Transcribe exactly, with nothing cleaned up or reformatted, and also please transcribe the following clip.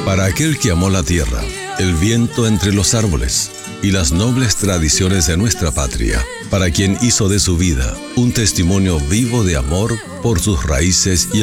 Para aquel que amó la tierra, el viento entre los árboles y las nobles tradiciones de nuestra patria, para quien hizo de su vida un testimonio vivo de amor por sus raíces y